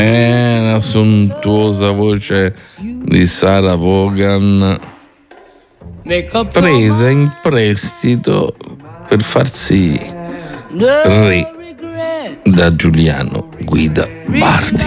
La sontuosa voce di Sarah Vaughan, presa in prestito per farsi re da Giuliano Guida Bardi.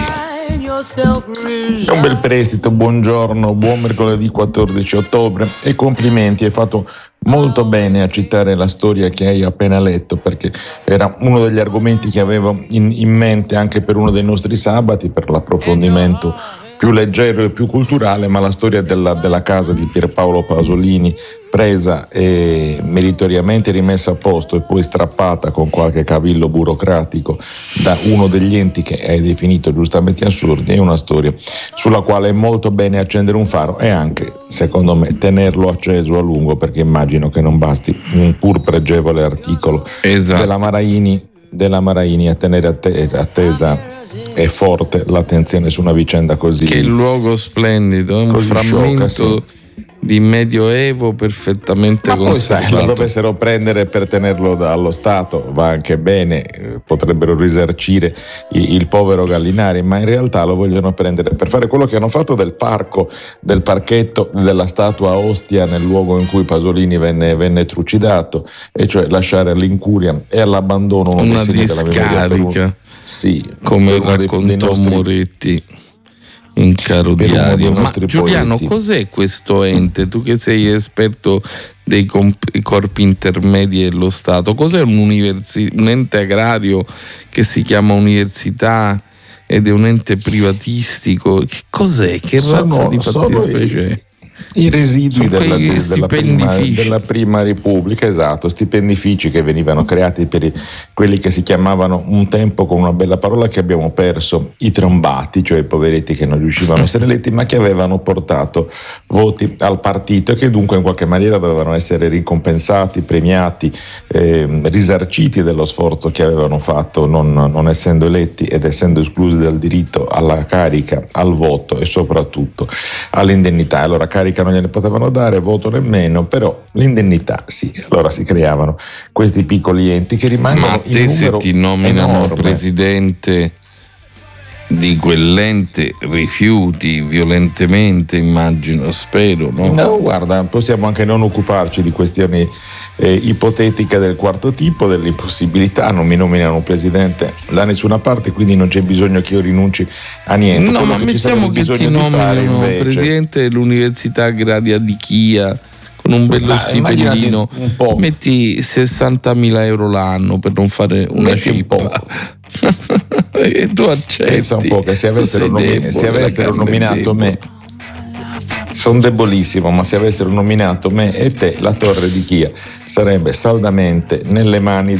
È un bel prestito. Buongiorno, buon mercoledì 14 ottobre e complimenti, hai fatto molto bene a citare la storia che hai appena letto, perché era uno degli argomenti che avevo in mente anche per uno dei nostri sabati, per l'approfondimento più leggero e più culturale, ma la storia della casa di Pierpaolo Pasolini, presa e meritoriamente rimessa a posto e poi strappata con qualche cavillo burocratico da uno degli enti che hai definito giustamente assurdi, è una storia sulla quale è molto bene accendere un faro e anche, secondo me, tenerlo acceso a lungo, perché immagino che non basti un pur pregevole articolo della Maraini a tenere attesa e forte l'attenzione su una vicenda così. Che luogo splendido, un frammento sciocca, sì, di medioevo perfettamente conservato. Poi sai, lo dovessero prendere per tenerlo allo Stato, va anche bene, potrebbero risarcire il povero Gallinari, ma in realtà lo vogliono prendere per fare quello che hanno fatto del parchetto della statua a Ostia, nel luogo in cui Pasolini venne trucidato, e cioè lasciare all'incuria e all'abbandono una discarica, sì, come raccontò Moretti in Caro Diario. Ma Giuliano, cos'è questo ente? Tu che sei esperto dei corpi intermedi dello Stato, cos'è un ente agrario che si chiama università ed è un ente privatistico? Che cos'è? Che razza di fattispecie è? I residui della prima Repubblica, esatto, stipendifici che venivano creati per quelli che si chiamavano un tempo, con una bella parola che abbiamo perso, i trombati, cioè i poveretti che non riuscivano a essere eletti ma che avevano portato voti al partito e che dunque in qualche maniera dovevano essere ricompensati, premiati, risarciti dello sforzo che avevano fatto non essendo eletti ed essendo esclusi dal diritto alla carica, al voto e soprattutto all'indennità. Allora carica non gliene potevano dare, voto nemmeno, però l'indennità sì. Allora si creavano questi piccoli enti che rimangono. Ma te, se ti nominano presidente di quell'ente, rifiuti violentemente, immagino, spero, no? No, guarda, possiamo anche non occuparci di questioni ipotetiche del quarto tipo, dell'impossibilità, non mi nominano un presidente da nessuna parte, quindi non c'è bisogno che io rinunci a niente. No, ma mettiamo che ti nominano presidente dell'Università Agraria di Chia con un bello stipendino, metti 60.000 euro l'anno per non fare una cippa. E tu accetti. Pensa un po' che se avessero nominato me, sono debolissimo, ma se avessero nominato me e te, la torre di Chia sarebbe saldamente nelle mani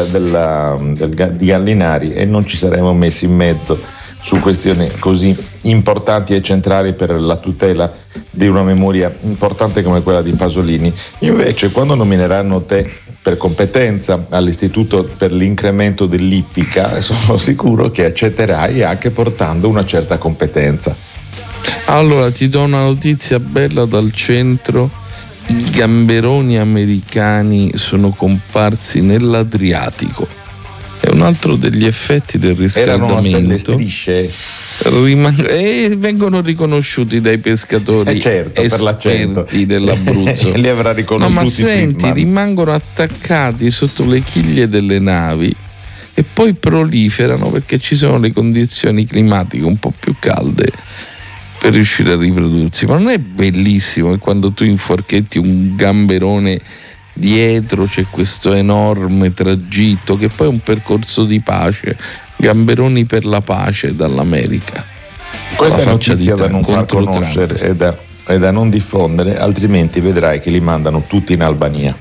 di Gallinari e non ci saremmo messi in mezzo su questioni così importanti e centrali per la tutela di una memoria importante come quella di Pasolini. Invece, quando nomineranno te per competenza all'Istituto per l'incremento dell'ippica, sono sicuro che accetterai, anche portando una certa competenza. Allora ti do una notizia bella dal centro: i gamberoni americani sono comparsi nell'Adriatico. È un altro degli effetti del riscaldamento. Erano le strisce. Vengono riconosciuti dai pescatori certo, esperti dell'Abruzzo. Li avrà riconosciuti. No, ma senti, rimangono attaccati sotto le chiglie delle navi e poi proliferano perché ci sono le condizioni climatiche un po' più calde per riuscire a riprodursi. Ma non è bellissimo che quando tu inforchetti un gamberone, dietro c'è questo enorme tragitto che poi è un percorso di pace, gamberoni per la pace dall'America. Questa è notizia da non far conoscere e da non diffondere, altrimenti vedrai che li mandano tutti in Albania.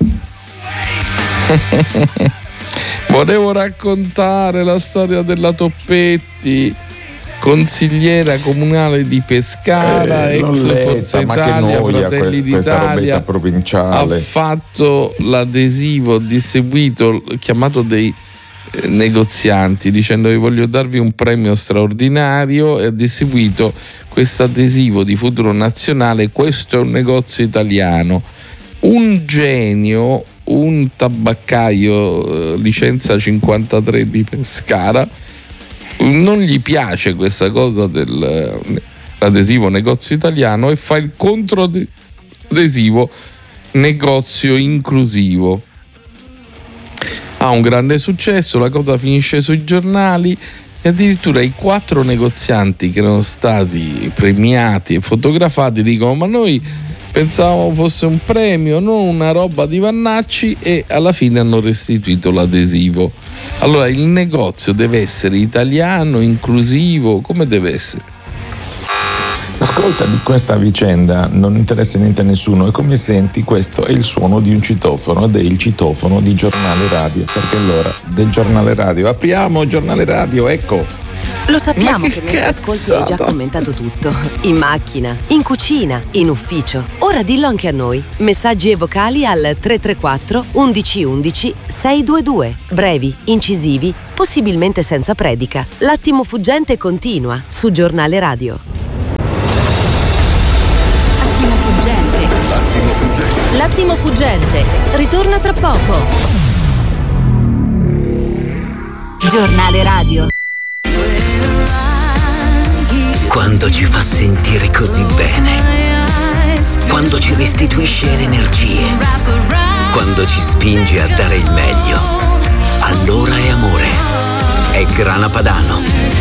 Volevo raccontare la storia della Toppetti, consigliera comunale di Pescara, ex Forza Italia, Fratelli d'Italia, provinciale. Ha fatto l'adesivo distribuito, chiamato dei negozianti, dicendo vi voglio darvi un premio straordinario, e ha distribuito questo adesivo di Futuro Nazionale: questo è un negozio italiano. Un genio, un tabaccaio, licenza 53 di Pescara, non gli piace questa cosa dell'adesivo negozio italiano e fa il controadesivo negozio inclusivo. Ha un grande successo, la cosa finisce sui giornali e addirittura i 4 negozianti che erano stati premiati e fotografati dicono: ma noi pensavamo fosse un premio, non una roba di Vannacci, e alla fine hanno restituito l'adesivo. Allora il negozio deve essere italiano, inclusivo, come deve essere? Ascolta, di questa vicenda non interessa niente a nessuno, e come senti questo è il suono di un citofono, ed è il citofono di Giornale Radio, perché è l'ora del Giornale Radio. Apriamo il Giornale Radio, ecco. Lo sappiamo che mentre ascolti hai già commentato tutto. In macchina, in cucina, in ufficio. Ora dillo anche a noi. Messaggi e vocali al 334 11 11 622. Brevi, incisivi, possibilmente senza predica. L'attimo fuggente continua su Giornale Radio. L'attimo fuggente ritorna tra poco. Giornale Radio. Quando ci fa sentire così bene, quando ci restituisce le energie, quando ci spinge a dare il meglio, allora è amore. È Grana Padano.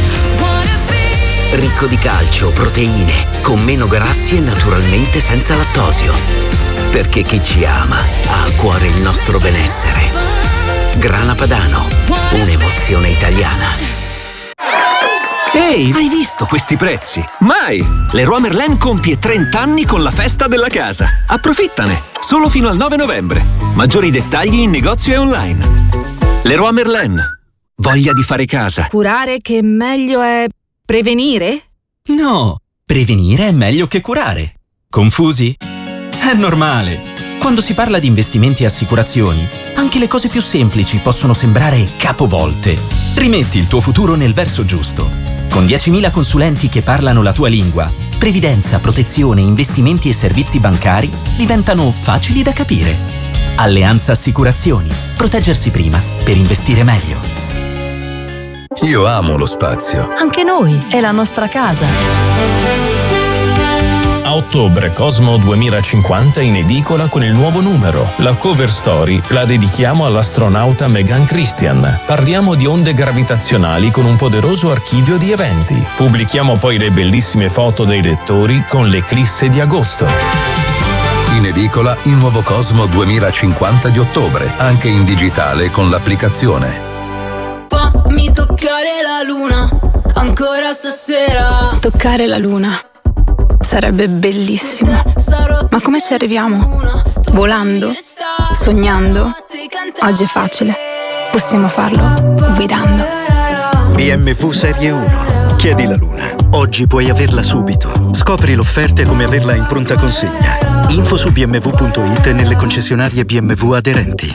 Ricco di calcio, proteine, con meno grassi e naturalmente senza lattosio. Perché chi ci ama ha a cuore il nostro benessere. Grana Padano, un'emozione italiana. Ehi, hai visto questi prezzi? Mai! Leroy Merlin compie 30 anni con la festa della casa. Approfittane! Solo fino al 9 novembre. Maggiori dettagli in negozio e online. Leroy Merlin. Voglia di fare casa. Curare che meglio è prevenire? No, prevenire è meglio che curare. Confusi? È normale. Quando si parla di investimenti e assicurazioni, anche le cose più semplici possono sembrare capovolte. Rimetti il tuo futuro nel verso giusto. Con 10.000 consulenti che parlano la tua lingua, previdenza, protezione, investimenti e servizi bancari diventano facili da capire. Alleanza Assicurazioni. Proteggersi prima per investire meglio. Io amo lo spazio. Anche noi, è la nostra casa. A ottobre Cosmo 2050 in edicola con il nuovo numero. La cover story la dedichiamo all'astronauta Megan Christian. Parliamo di onde gravitazionali con un poderoso archivio di eventi. Pubblichiamo poi le bellissime foto dei lettori con l'eclisse di agosto. In edicola il nuovo Cosmo 2050 di ottobre, anche in digitale con l'applicazione. Fammi toccare la luna, ancora stasera. Toccare la luna sarebbe bellissimo. Ma come ci arriviamo? Volando? Sognando? Oggi è facile. Possiamo farlo guidando. BMW Serie 1. Chiedi la luna. Oggi puoi averla subito. Scopri l'offerta e come averla in pronta consegna. Info su bmw.it e nelle concessionarie BMW aderenti.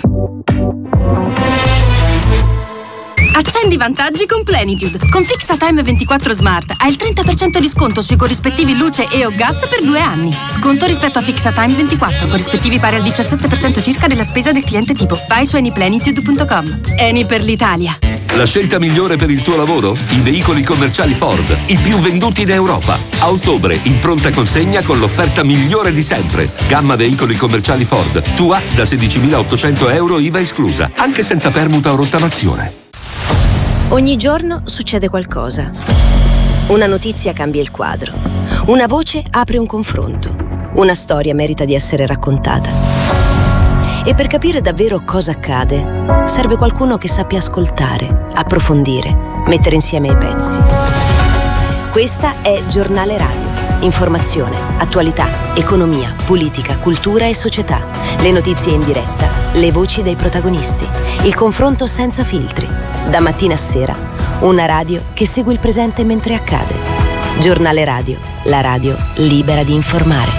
Accendi vantaggi con Plenitude. Con Fixatime 24 Smart hai il 30% di sconto sui corrispettivi luce e o gas per 2 anni. Sconto rispetto a Fixatime 24, corrispettivi pari al 17% circa della spesa del cliente tipo. Vai su anyplenitude.com. Eni per l'Italia. La scelta migliore per il tuo lavoro? I veicoli commerciali Ford, i più venduti in Europa. A ottobre in pronta consegna con l'offerta migliore di sempre. Gamma veicoli commerciali Ford. Tua da 16.800 euro IVA esclusa, anche senza permuta o rottamazione. Ogni giorno succede qualcosa. Una notizia cambia il quadro. Una voce apre un confronto. Una storia merita di essere raccontata. E per capire davvero cosa accade, serve qualcuno che sappia ascoltare, approfondire, mettere insieme i pezzi. Questa è Giornale Radio. Informazione, attualità, economia, politica, cultura e società. Le notizie in diretta, le voci dei protagonisti, il confronto senza filtri. Da mattina a sera, una radio che segue il presente mentre accade. Giornale Radio, la radio libera di informare.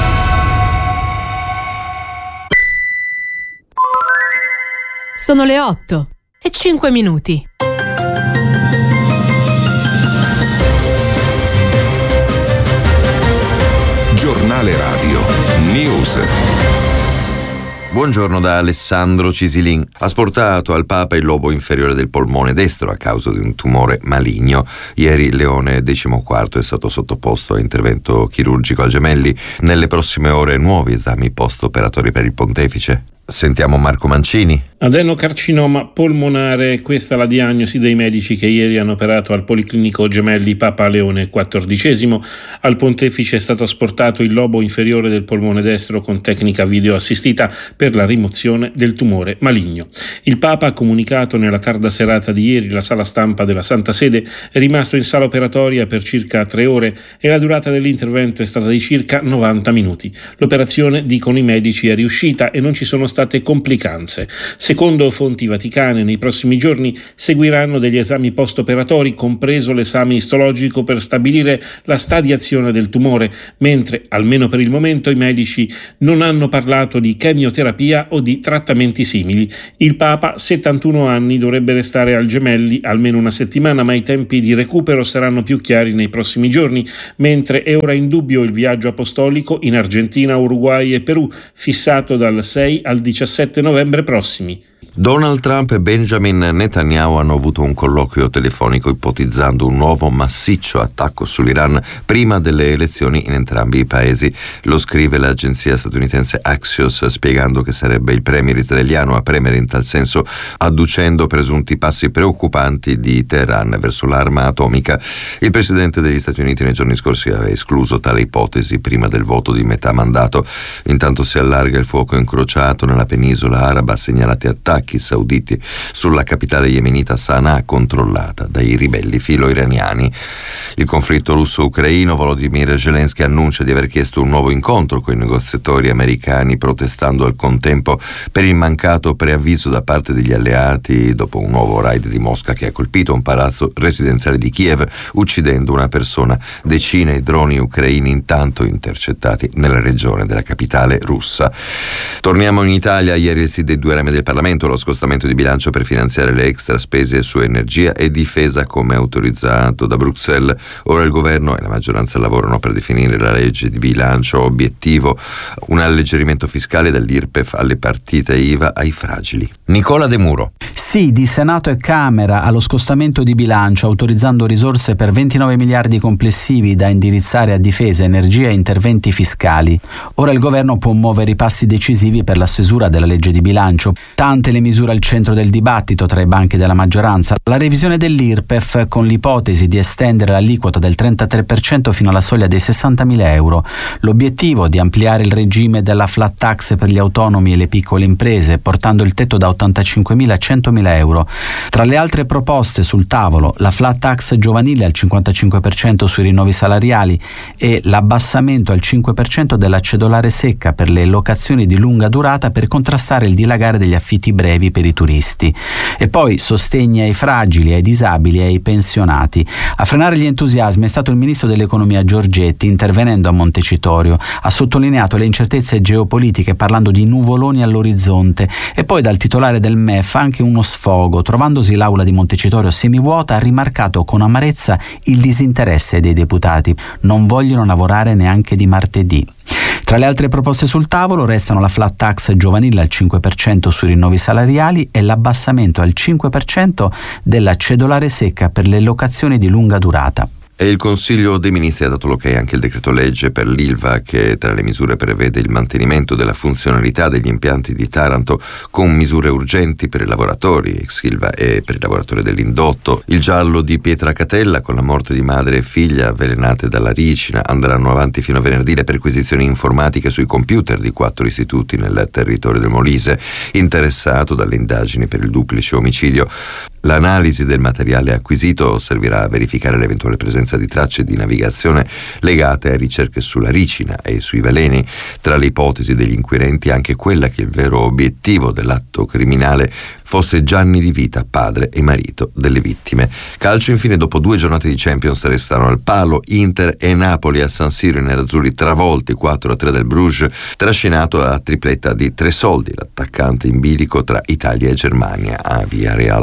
Sono le 8:05. Giornale Radio News. Buongiorno da Alessandro Cisilin. Asportato al Papa il lobo inferiore del polmone destro a causa di un tumore maligno. Ieri Leone XIV è stato sottoposto a intervento chirurgico al Gemelli. Nelle prossime ore nuovi esami post-operatori per il pontefice. Sentiamo Marco Mancini. Adenocarcinoma polmonare, questa la diagnosi dei medici che ieri hanno operato al Policlinico Gemelli Papa Leone XIV. Al pontefice è stato asportato il lobo inferiore del polmone destro con tecnica video assistita per la rimozione del tumore maligno. Il Papa ha comunicato nella tarda serata di ieri. La sala stampa della Santa Sede è rimasto in sala operatoria per circa 3 ore e la durata dell'intervento è stata di circa 90 minuti. L'operazione, dicono i medici, è riuscita e non ci sono state complicanze. Secondo fonti vaticane, nei prossimi giorni seguiranno degli esami post-operatori, compreso l'esame istologico per stabilire la stadiazione del tumore, mentre, almeno per il momento, i medici non hanno parlato di chemioterapia o di trattamenti simili. Il Papa, 71 anni, dovrebbe restare al Gemelli almeno una settimana, ma i tempi di recupero saranno più chiari nei prossimi giorni, mentre è ora in dubbio il viaggio apostolico in Argentina, Uruguay e Perù, fissato dal 6 al 17 novembre prossimi. Donald Trump e Benjamin Netanyahu hanno avuto un colloquio telefonico ipotizzando un nuovo massiccio attacco sull'Iran prima delle elezioni in entrambi i paesi. Lo scrive l'agenzia statunitense Axios, spiegando che sarebbe il premier israeliano a premere in tal senso, adducendo presunti passi preoccupanti di Teheran verso l'arma atomica. Il presidente degli Stati Uniti nei giorni scorsi aveva escluso tale ipotesi prima del voto di metà mandato. Intanto si allarga il fuoco incrociato nella penisola araba, segnalati attacchi sauditi sulla capitale yemenita Sana'a, controllata dai ribelli filo-iraniani. Il conflitto russo-ucraino. Volodymyr Zelensky annuncia di aver chiesto un nuovo incontro con i negoziatori americani, protestando al contempo per il mancato preavviso da parte degli alleati dopo un nuovo raid di Mosca che ha colpito un palazzo residenziale di Kiev, uccidendo una persona. Decine di droni ucraini intanto intercettati nella regione della capitale russa. Torniamo in Italia. Ieri il sì dei 2 rami del Parlamento. Lo scostamento di bilancio per finanziare le extra spese su energia e difesa come autorizzato da Bruxelles. Ora il governo e la maggioranza lavorano per definire la legge di bilancio. Obiettivo: un alleggerimento fiscale dall'IRPEF alle partite IVA ai fragili. Nicola De Muro. Sì di Senato e Camera allo scostamento di bilancio, autorizzando risorse per 29 miliardi complessivi da indirizzare a difesa, energia e interventi fiscali. Ora il governo può muovere i passi decisivi per la stesura della legge di bilancio. Tante le misure al centro del dibattito tra i banchi della maggioranza. La revisione dell'IRPEF con l'ipotesi di estendere l'aliquota del 33% fino alla soglia dei 60.000 euro. L'obiettivo di ampliare il regime della flat tax per gli autonomi e le piccole imprese, portando il tetto da 85.000 a 100.000 euro. Tra le altre proposte sul tavolo, la flat tax giovanile al 55% sui rinnovi salariali e l'abbassamento al 5% della cedolare secca per le locazioni di lunga durata per contrastare il dilagare degli affitti brevi per i turisti. E poi sostegni ai fragili, ai disabili e ai pensionati. A frenare gli entusiasmi è stato il ministro dell'economia Giorgetti, intervenendo a Montecitorio. Ha sottolineato le incertezze geopolitiche parlando di nuvoloni all'orizzonte, e poi dal titolare del MEF anche uno sfogo. Trovandosi l'aula di Montecitorio semivuota, ha rimarcato con amarezza il disinteresse dei deputati. Non vogliono lavorare neanche di martedì. Tra le altre proposte sul tavolo restano la flat tax giovanile al 5% sui rinnovi salariali e l'abbassamento al 5% della cedolare secca per le locazioni di lunga durata. E il Consiglio dei Ministri ha dato l'ok anche al decreto legge per l'Ilva, che tra le misure prevede il mantenimento della funzionalità degli impianti di Taranto con misure urgenti per i lavoratori ex Ilva e per i lavoratori dell'indotto. Il giallo di Pietracatella, con la morte di madre e figlia avvelenate dalla ricina, andranno avanti fino a venerdì le perquisizioni informatiche sui computer di 4 istituti nel territorio del Molise, interessato dalle indagini per il duplice omicidio. L'analisi del materiale acquisito servirà a verificare l'eventuale presenza di tracce di navigazione legate a ricerche sulla ricina e sui veleni. Tra le ipotesi degli inquirenti anche quella che il vero obiettivo dell'atto criminale fosse Gianni Di Vita, padre e marito delle vittime. Calcio infine, dopo 2 giornate di Champions restano al palo Inter e Napoli. A San Siro i nerazzurri travolti 4-3 del Bruges, trascinato la tripletta di Tresoldi, l'attaccante in bilico tra Italia e Germania a Villarreal. Parto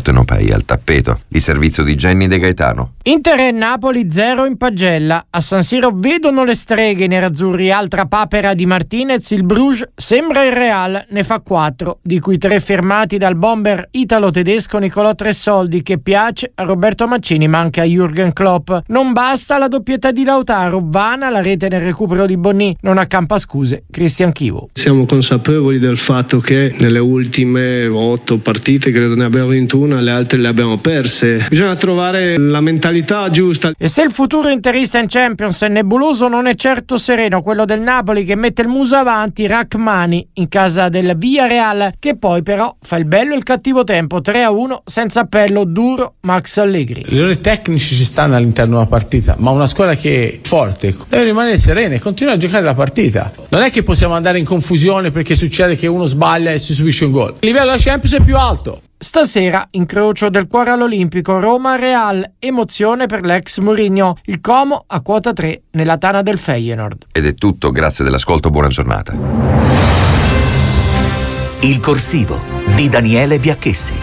partenopei al tappeto. Il servizio di Jenny De Gaetano. Inter e Napoli 0 in pagella. A San Siro vedono le streghe i nerazzurri, altra papera di Martinez, il Bruges sembra il Real, ne fa 4, di cui 3 firmati dal bomber italo-tedesco Nicolò Tressoldi, che piace a Roberto Mancini ma anche a Jürgen Klopp. Non basta la doppietà di Lautaro, vana la rete nel recupero di Bonni, non accampa scuse Cristian Chivo. Siamo consapevoli del fatto che nelle ultime 8 partite credo ne abbiamo vinto una, le altre le abbiamo perse. Bisogna trovare la mentalità giusta. E se il futuro interista in Champions è nebuloso, non è certo sereno quello del Napoli, che mette il muso avanti Rachmani in casa del Villarreal, che poi però fa il bello e il cattivo tempo, 3-1 senza appello, duro Max Allegri. Gli errori tecnici ci stanno all'interno della partita, ma una squadra che è forte deve rimanere serena e continuare a giocare la partita. Non è che possiamo andare in confusione perché succede che uno sbaglia e si subisce un gol. Il livello della Champions è più alto. Stasera incrocio del cuore all'Olimpico, Roma-Real, emozione per l'ex Mourinho, il Como a quota 3 nella tana del Feyenoord. Ed è tutto, grazie dell'ascolto, buona giornata. Il corsivo di Daniele Biacchessi.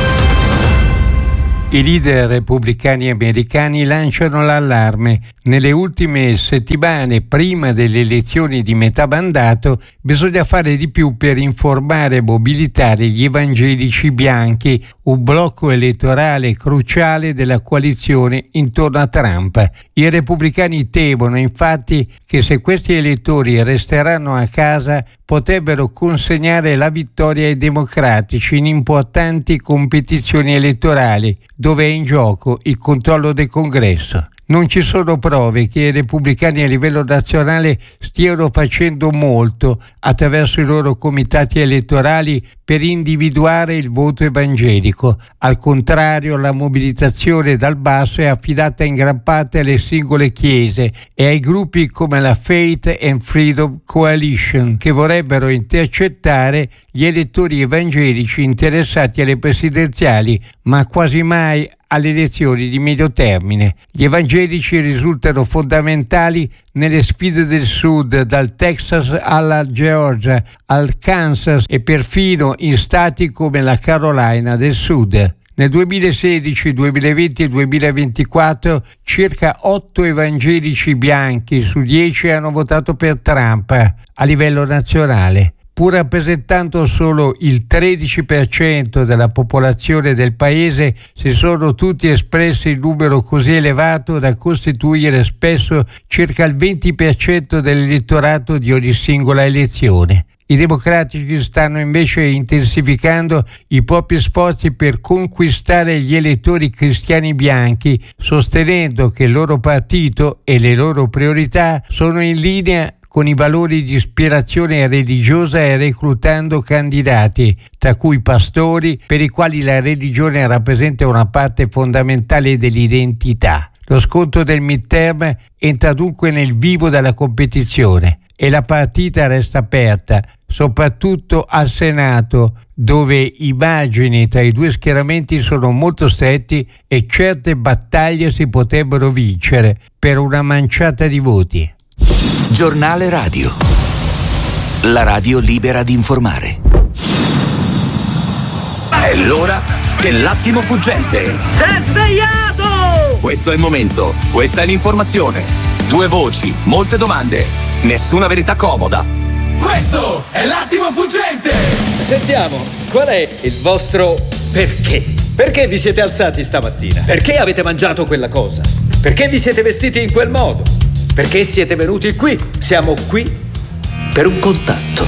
I leader repubblicani americani lanciano l'allarme. Nelle ultime settimane, prima delle elezioni di metà mandato, bisogna fare di più per informare e mobilitare gli evangelici bianchi, un blocco elettorale cruciale della coalizione intorno a Trump. I repubblicani temono infatti che se questi elettori resteranno a casa potrebbero consegnare la vittoria ai democratici in importanti competizioni elettorali, dove è in gioco il controllo del Congresso. Non ci sono prove che i repubblicani a livello nazionale stiano facendo molto attraverso i loro comitati elettorali per individuare il voto evangelico. Al contrario, la mobilitazione dal basso è affidata in gran parte alle singole chiese e ai gruppi come la Faith and Freedom Coalition, che vorrebbero intercettare gli elettori evangelici interessati alle presidenziali, ma quasi mai alle elezioni di medio termine. Gli evangelici risultano fondamentali nelle sfide del Sud, dal Texas alla Georgia, al Kansas e perfino in stati come la Carolina del Sud. Nel 2016, 2020 e 2024 circa 8 evangelici bianchi su 10 hanno votato per Trump a livello nazionale. Pur rappresentando solo il 13% della popolazione del paese, si sono tutti espressi in numero così elevato da costituire spesso circa il 20% dell'elettorato di ogni singola elezione. I democratici stanno invece intensificando i propri sforzi per conquistare gli elettori cristiani bianchi, sostenendo che il loro partito e le loro priorità sono in linea con i valori di ispirazione religiosa e reclutando candidati, tra cui pastori, per i quali la religione rappresenta una parte fondamentale dell'identità. Lo scontro del midterm entra dunque nel vivo della competizione e la partita resta aperta, soprattutto al Senato, dove i margini tra i due schieramenti sono molto stretti e certe battaglie si potrebbero vincere per una manciata di voti. Giornale Radio. La radio libera di informare. È l'ora dell'attimo fuggente. Sei svegliato! Questo è il momento, questa è l'informazione. 2 voci, molte domande, nessuna verità comoda. Questo è l'attimo fuggente! Sentiamo, qual è il vostro perché? Perché vi siete alzati stamattina? Perché avete mangiato quella cosa? Perché vi siete vestiti in quel modo? Perché siete venuti qui? Siamo qui per un contatto.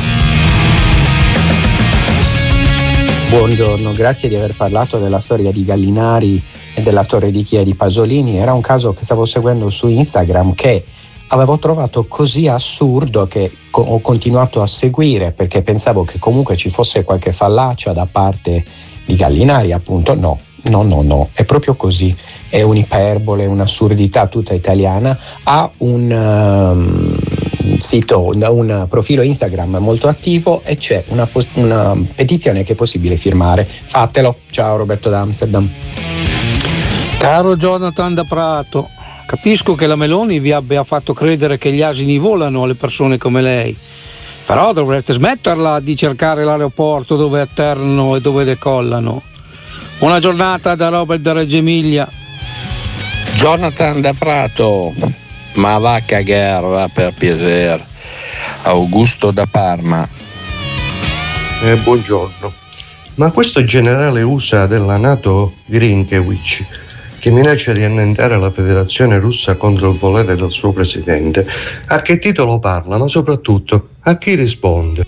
Buongiorno, grazie di aver parlato della storia di Gallinari e della Torre di Chia di Pasolini. Era un caso che stavo seguendo su Instagram che avevo trovato così assurdo che ho continuato a seguire perché pensavo che comunque ci fosse qualche fallacia da parte di Gallinari, appunto. No, è proprio così, è un'iperbole, un'assurdità tutta italiana. Ha un sito, un profilo Instagram molto attivo e c'è una petizione che è possibile firmare. Fatelo. Ciao, Roberto da Amsterdam. Caro Jonathan da Prato, capisco che la Meloni vi abbia fatto credere che gli asini volano alle persone come lei, però dovreste smetterla di cercare l'aeroporto dove atterrano e dove decollano. Buona giornata da Robert da Reggio Emilia. Jonathan da Prato, ma va a cagare, va per piacere. Augusto da Parma. Buongiorno, ma questo generale USA della NATO Grinkevich, che minaccia di annientare la federazione russa contro il volere del suo presidente, a che titolo parla, ma soprattutto a chi risponde?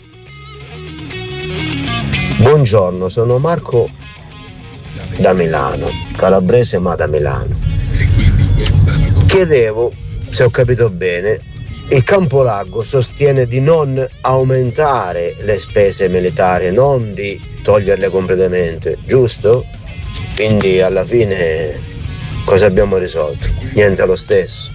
Buongiorno, sono Marco da Milano, calabrese ma da Milano. Chiedevo, se ho capito bene, il Campolargo sostiene di non aumentare le spese militari, non di toglierle completamente, giusto? Quindi alla fine cosa abbiamo risolto? Niente lo stesso.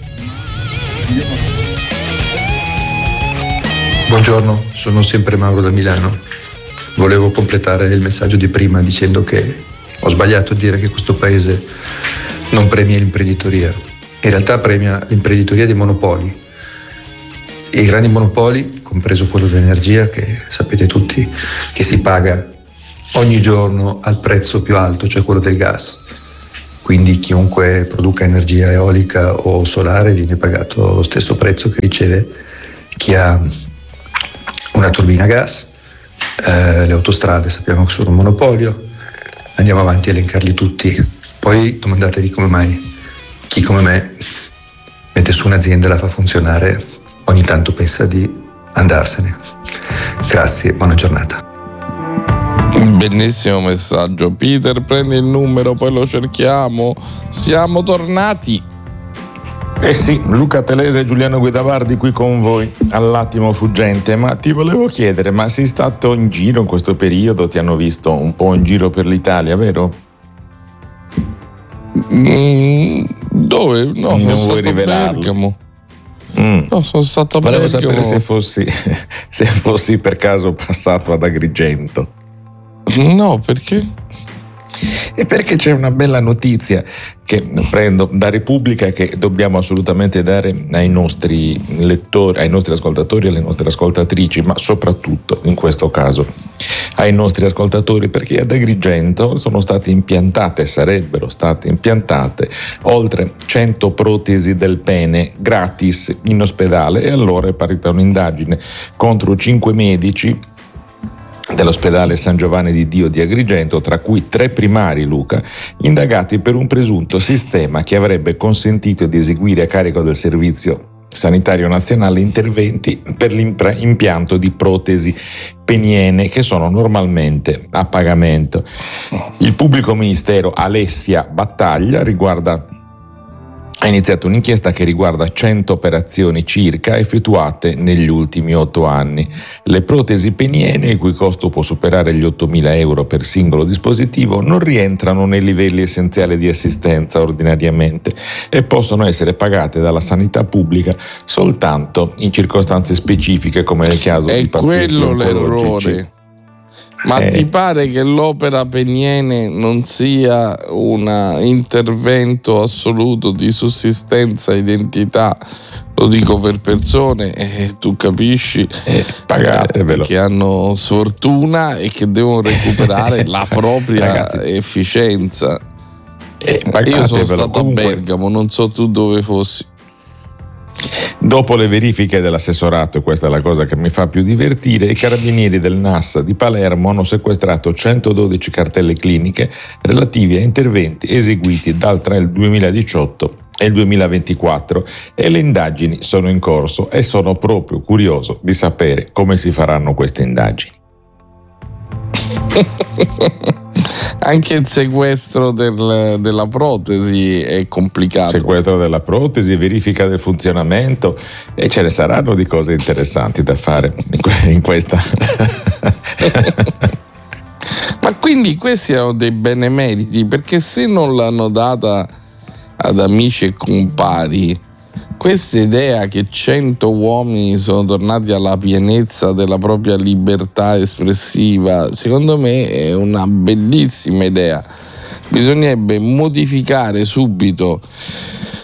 Buongiorno, sono sempre Mauro da Milano. Volevo completare il messaggio di prima dicendo che ho sbagliato a dire che questo paese non premia l'imprenditoria. In realtà premia l'imprenditoria dei monopoli. I grandi monopoli, compreso quello dell'energia, che sapete tutti che si paga ogni giorno al prezzo più alto, cioè quello del gas. Quindi chiunque produca energia eolica o solare viene pagato lo stesso prezzo che riceve chi ha una turbina a gas. Le autostrade sappiamo che sono un monopolio, andiamo avanti a elencarli tutti. Poi domandatevi come mai chi come me mette su un'azienda e la fa funzionare ogni tanto pensa di andarsene. Grazie, buona giornata. Bellissimo messaggio. Peter, prendi il numero, poi lo cerchiamo. Siamo tornati. Eh sì, Luca Telese e Giuliano Guidavardi qui con voi all'attimo fuggente. Ma ti volevo chiedere, ma sei stato in giro in questo periodo? Ti hanno visto un po' in giro per l'Italia, vero? Dove? No, non sono stato vuoi rivelarlo? Bergamo. No, sono stato a Volevo Bergamo. sapere se fossi per caso passato ad Agrigento. No, perché? E perché c'è una bella notizia che prendo da Repubblica che dobbiamo assolutamente dare ai nostri lettori, ai nostri ascoltatori e alle nostre ascoltatrici, ma soprattutto in questo caso ai nostri ascoltatori, perché ad Agrigento sarebbero state impiantate oltre 100 protesi del pene gratis in ospedale, e allora è partita un'indagine contro 5 medici dell'ospedale San Giovanni di Dio di Agrigento, tra cui 3 primari, Luca, indagati per un presunto sistema che avrebbe consentito di eseguire a carico del Servizio Sanitario Nazionale interventi per l'impianto di protesi peniene che sono normalmente a pagamento. Il pubblico ministero Alessia Battaglia ha iniziato un'inchiesta che riguarda 100 operazioni circa effettuate negli ultimi 8 anni. Le protesi peniene, il cui costo può superare gli 8.000 euro per singolo dispositivo, non rientrano nei livelli essenziali di assistenza ordinariamente e possono essere pagate dalla sanità pubblica soltanto in circostanze specifiche, come nel caso di pazienti quello oncologici. l'errore. Ma ti pare che l'opera peniene non sia un intervento assoluto di sussistenza identità? Lo dico per persone, tu capisci, pagatevelo, che hanno sfortuna e che devono recuperare la propria efficienza. Io sono stato a Bergamo, non so tu dove fossi. Dopo le verifiche dell'assessorato, e questa è la cosa che mi fa più divertire, i carabinieri del NAS di Palermo hanno sequestrato 112 cartelle cliniche relativi a interventi eseguiti tra il 2018 e il 2024 e le indagini sono in corso e sono proprio curioso di sapere come si faranno queste indagini. Anche il sequestro della protesi è complicato. Sequestro della protesi, verifica del funzionamento, e ce ne saranno di cose interessanti da fare in questa. Ma quindi questi hanno dei benemeriti, perché se non l'hanno data ad amici e compari, questa idea che 100 uomini sono tornati alla pienezza della propria libertà espressiva, secondo me è una bellissima idea. Bisognerebbe modificare subito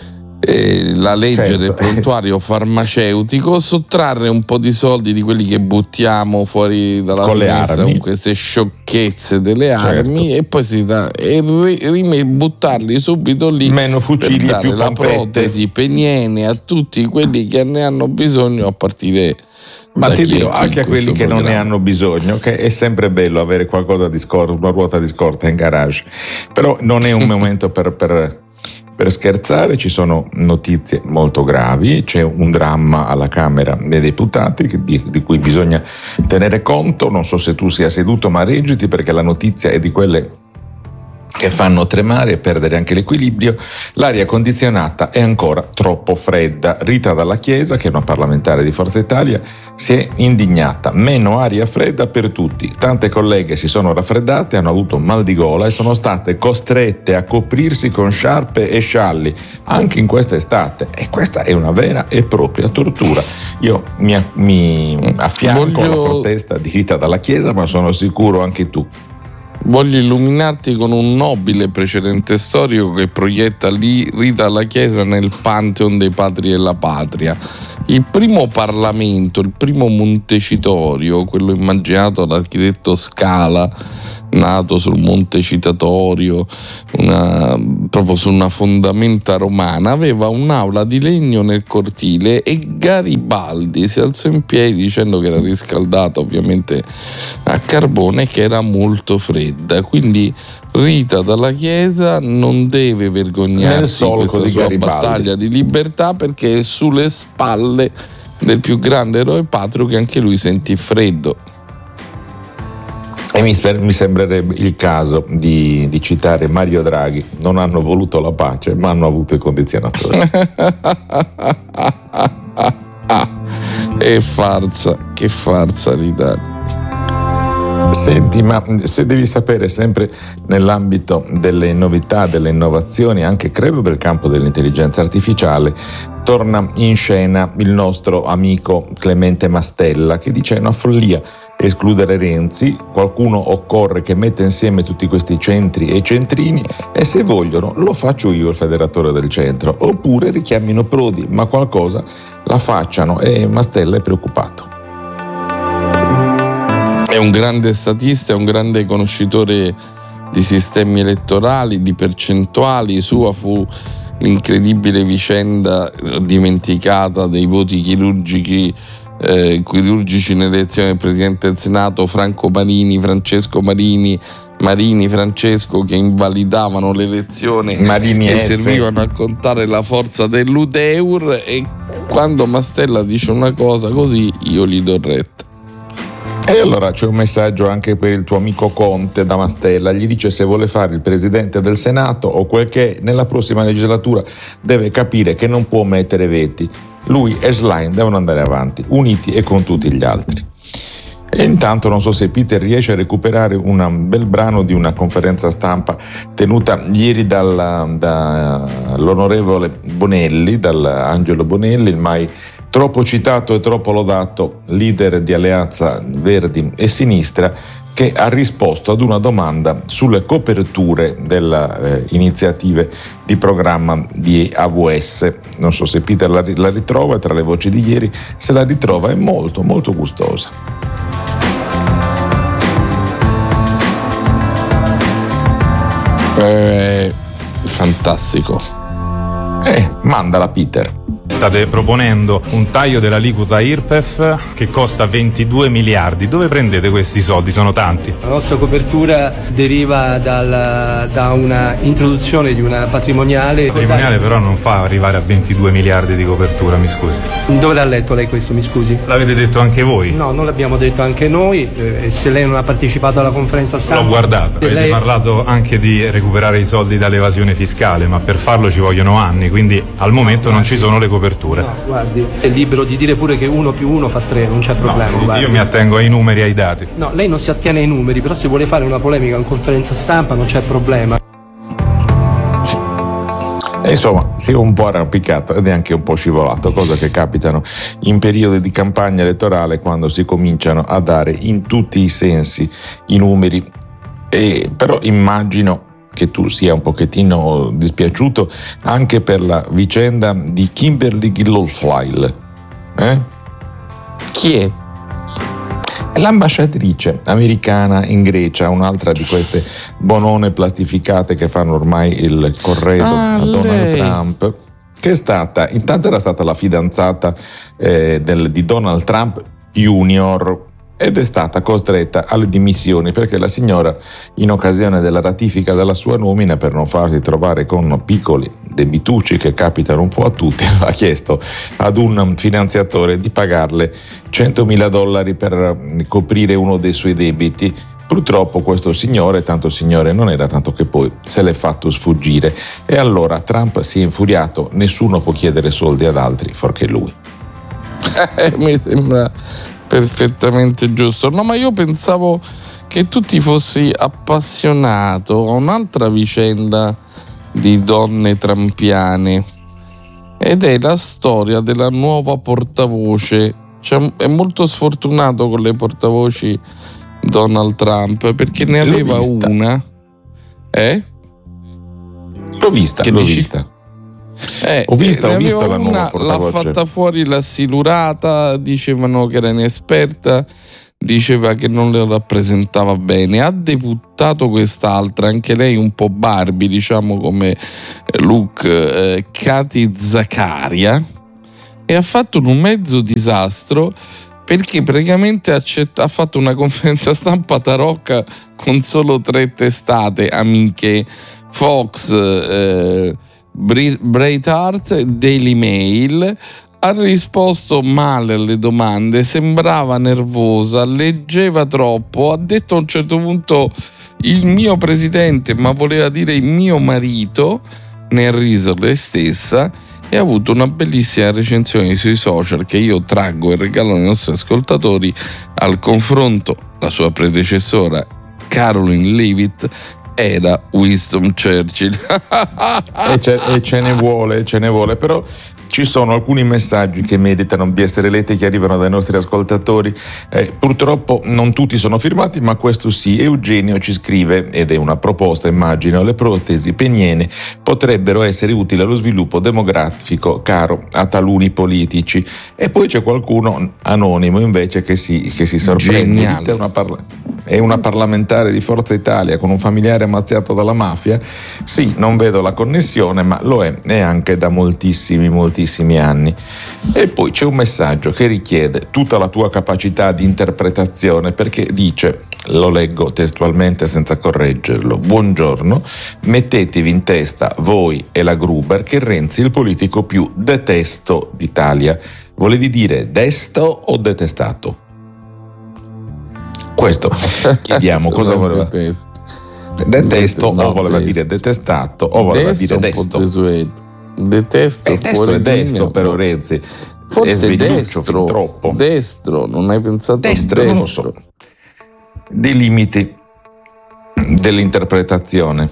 la legge del prontuario farmaceutico, sottrarre un po' di soldi di quelli che buttiamo fuori dalla finestra con queste sciocchezze delle armi, e poi buttarli subito lì, meno fucili per e dare più la pompette, protesi peniene a tutti quelli che ne hanno bisogno, a partire ma ti dirò chi anche a quelli che non ne hanno bisogno, che è sempre bello avere qualcosa di scorta, una ruota di scorta in garage, però non è un momento per scherzare. Ci sono notizie molto gravi, c'è un dramma alla Camera dei Deputati di cui bisogna tenere conto. Non so se tu sia seduto, ma reggiti, perché la notizia è di quelle che fanno tremare e perdere anche l'equilibrio. L'aria condizionata è ancora troppo fredda. Rita Dalla Chiesa, che è una parlamentare di Forza Italia, si è indignata. Meno aria fredda per tutti. Tante colleghe si sono raffreddate, hanno avuto mal di gola e sono state costrette a coprirsi con sciarpe e scialli anche in questa estate, e questa è una vera e propria tortura. Io mi affianco alla protesta di Rita Dalla Chiesa, ma sono sicuro anche tu. Voglio illuminarti con un nobile precedente storico che proietta Rita Dalla Chiesa nel Pantheon dei Padri della Patria. Il primo Parlamento, il primo Montecitorio, quello immaginato dall'architetto Scala, nato sul Monte Citatorio, proprio su una fondamenta romana, aveva un'aula di legno nel cortile, e Garibaldi si alzò in piedi dicendo che era riscaldata ovviamente a carbone e che era molto fredda. Quindi Rita Dalla Chiesa non deve vergognarsi di questa sua battaglia di libertà, perché è sulle spalle del più grande eroe patrio che anche lui sentì freddo. E mi sembrerebbe il caso di citare Mario Draghi: non hanno voluto la pace, ma hanno avuto i condizionatori. Che farsa l'Italia. Senti, ma se devi sapere, sempre nell'ambito delle novità, delle innovazioni, anche credo del campo dell'intelligenza artificiale, torna in scena il nostro amico Clemente Mastella, che dice: è una follia escludere Renzi, qualcuno occorre che metta insieme tutti questi centri e centrini, e se vogliono lo faccio io il federatore del centro, oppure richiamino Prodi, ma qualcosa la facciano. E Mastella è preoccupato. È un grande statista, è un grande conoscitore di sistemi elettorali, di percentuali. Sua fu l'incredibile vicenda dimenticata dei voti chirurgici nelle elezioni del Presidente del Senato, Franco Marini, Francesco Marini, Francesco, che invalidavano l'elezione e servivano a contare la forza dell'Udeur. E quando Mastella dice una cosa così, io gli do retta. E allora c'è un messaggio anche per il tuo amico Conte da Mastella. Gli dice: se vuole fare il presidente del Senato o quel che è, nella prossima legislatura deve capire che non può mettere veti. Lui e Schlein devono andare avanti, uniti e con tutti gli altri. E intanto non so se Peter riesce a recuperare un bel brano di una conferenza stampa tenuta ieri dall'onorevole Bonelli, dall'Angelo Bonelli, il mai troppo citato e troppo lodato leader di Alleanza Verdi e Sinistra, che ha risposto ad una domanda sulle coperture delle iniziative di programma di AWS. Non so se Peter la ritrova tra le voci di ieri. Se la ritrova è molto molto gustosa. Fantastico. Mandala Peter. State proponendo un taglio dell'aliquota IRPEF che costa 22 miliardi. Dove prendete questi soldi? Sono tanti. La nostra copertura deriva da una introduzione di una patrimoniale. La patrimoniale però non fa arrivare a 22 miliardi di copertura, mi scusi. Dove l'ha letto lei questo, mi scusi? L'avete detto anche voi? No, non l'abbiamo detto anche noi. Se lei non ha partecipato alla conferenza stampa... L'ho guardato. Avete parlato anche di recuperare i soldi dall'evasione fiscale, ma per farlo ci vogliono anni, quindi al momento non ci sono le coperture. No, guardi, è libero di dire pure che 1 più 1 fa 3, non c'è problema. No, io mi attengo ai numeri e ai dati. No, lei non si attiene ai numeri, però se vuole fare una polemica in conferenza stampa non c'è problema. E insomma, si è un po' arrampicato ed è anche un po' scivolato, cosa che capitano in periodi di campagna elettorale, quando si cominciano a dare in tutti i sensi i numeri. Però immagino che tu sia un pochettino dispiaciuto anche per la vicenda di Kimberly Guilfoyle. Chi è? L'ambasciatrice americana in Grecia, un'altra di queste bonone plastificate che fanno ormai il corredo a Donald Trump, che è stata, intanto era stata la fidanzata di Donald Trump Junior, ed è stata costretta alle dimissioni perché la signora, in occasione della ratifica della sua nomina, per non farsi trovare con piccoli debitucci che capitano un po' a tutti, ha chiesto ad un finanziatore di pagarle $100.000 per coprire uno dei suoi debiti. Purtroppo questo signore, tanto signore non era, tanto che poi se l'è fatto sfuggire, e allora Trump si è infuriato. Nessuno può chiedere soldi ad altri fuorché lui. Mi sembra perfettamente giusto. No, ma io pensavo che tu ti fossi appassionato a un'altra vicenda di donne trampiane, ed è la storia della nuova portavoce. Cioè, è molto sfortunato con le portavoci Donald Trump, perché ne aveva una. L'ho vista. Ho visto la nuova portavoce. L'ha fatta fuori la silurata, dicevano che era inesperta, diceva che non le rappresentava bene. Ha debuttato quest'altra, anche lei un po' Barbie, diciamo come look, Kati Zakaria, e ha fatto un mezzo disastro perché praticamente ha fatto una conferenza stampa tarocca con solo 3 testate amiche: Fox, Breitbart, Daily Mail. Ha risposto male alle domande, sembrava nervosa, leggeva troppo, ha detto a un certo punto il mio presidente, ma voleva dire il mio marito, ne ha riso lei stessa, e ha avuto una bellissima recensione sui social che io traggo e regalo ai nostri ascoltatori. Al confronto, la sua predecessora Caroline Leavitt era Winston Churchill. e ce ne vuole, però ci sono alcuni messaggi che meritano di essere letti, che arrivano dai nostri ascoltatori. Purtroppo non tutti sono firmati, ma questo sì. Eugenio ci scrive, ed è una proposta, immagino: le protesi peniene potrebbero essere utili allo sviluppo demografico caro a taluni politici. E poi c'è qualcuno anonimo invece che si sorprende. È una parlamentare di Forza Italia con un familiare ammazzato dalla mafia? Sì, non vedo la connessione, ma lo è, e anche da moltissimi anni. E poi c'è un messaggio che richiede tutta la tua capacità di interpretazione, perché dice, lo leggo testualmente senza correggerlo: buongiorno, mettetevi in testa voi e la Gruber che Renzi è il politico più detesto d'Italia. Volevi dire desto o detestato? Questo chiediamo. Cosa voleva? Detesto o voleva dire detestato o voleva dire desto? Detesto è desto, però Renzi forse è destro, troppo. Destro, non hai pensato destro? Non lo so. Dei limiti dell'interpretazione,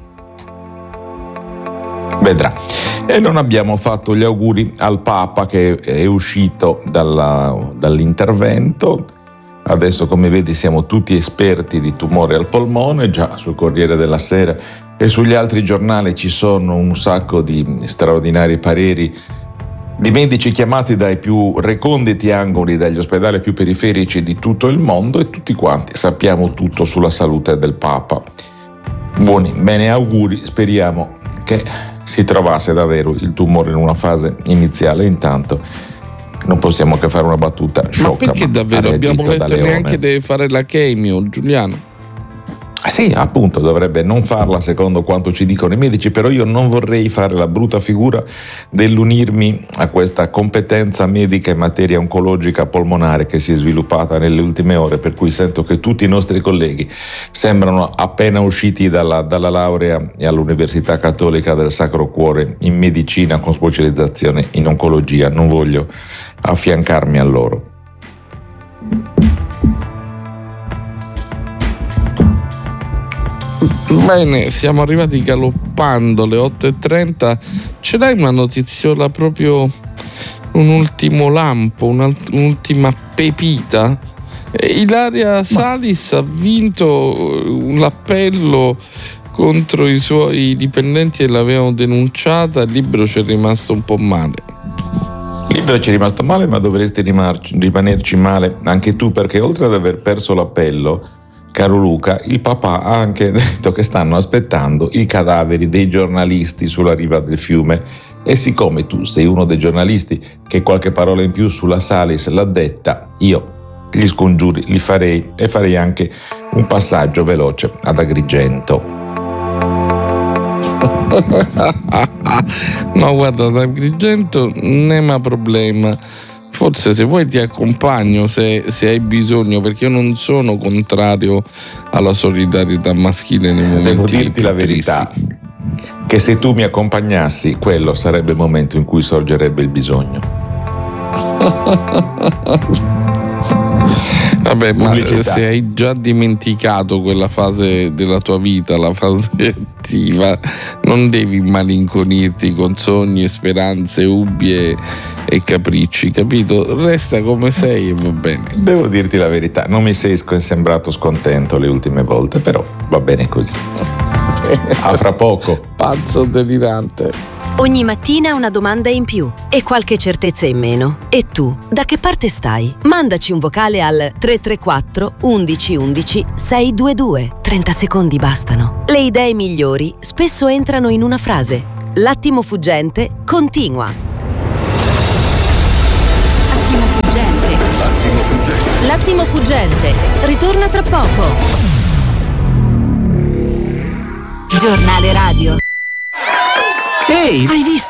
vedrà. E non abbiamo fatto gli auguri al Papa, che è uscito dall'intervento. Adesso, come vedi, siamo tutti esperti di tumore al polmone. Già sul Corriere della Sera e sugli altri giornali ci sono un sacco di straordinari pareri di medici chiamati dai più reconditi angoli, dagli ospedali più periferici di tutto il mondo, e tutti quanti sappiamo tutto sulla salute del Papa. Bene, auguri, speriamo che si trovasse davvero il tumore in una fase iniziale. Intanto non possiamo che fare una battuta sciocca. Ma perché davvero abbiamo letto neanche deve fare la chemio, Giuliano? Sì, appunto, dovrebbe non farla secondo quanto ci dicono i medici, però io non vorrei fare la brutta figura dell'unirmi a questa competenza medica in materia oncologica polmonare che si è sviluppata nelle ultime ore, per cui sento che tutti i nostri colleghi sembrano appena usciti dalla laurea all'Università Cattolica del Sacro Cuore in medicina con specializzazione in oncologia. Non voglio affiancarmi a loro. Bene, siamo arrivati galoppando alle 8:30. Ce l'hai una notiziola, proprio un ultimo lampo, un'ultima pepita? Ilaria Salis ha vinto l'appello contro i suoi dipendenti e l'avevano denunciata. Il libro ci è rimasto un po' male. Il libro ci è rimasto male, ma dovresti rimanerci male anche tu, perché oltre ad aver perso l'appello, caro Luca, il papà ha anche detto che stanno aspettando i cadaveri dei giornalisti sulla riva del fiume. E siccome tu sei uno dei giornalisti che qualche parola in più sulla Salis l'ha detta, io gli scongiuri li farei, e farei anche un passaggio veloce ad Agrigento. No, guarda, ad Agrigento non è problema. Forse se vuoi ti accompagno se hai bisogno, perché io non sono contrario alla solidarietà maschile nei momenti. Devo dirti la verità, che se tu mi accompagnassi, quello sarebbe il momento in cui sorgerebbe il bisogno. Vabbè, ma se hai già dimenticato quella fase della tua vita, la fase attiva, non devi malinconirti con sogni e speranze, ubbi e capricci, capito? Resta come sei e va bene. Devo dirti la verità, non mi sei sembrato scontento le ultime volte, però va bene così. A fra poco. Pazzo delirante. Ogni mattina una domanda in più e qualche certezza in meno. E tu, da che parte stai? Mandaci un vocale al 334 11 11 622. 30 secondi bastano. Le idee migliori spesso entrano in una frase. L'attimo fuggente continua. Attimo fuggente. L'attimo fuggente. L'attimo fuggente. Ritorna tra poco. Giornale radio. Ehi, hai visto?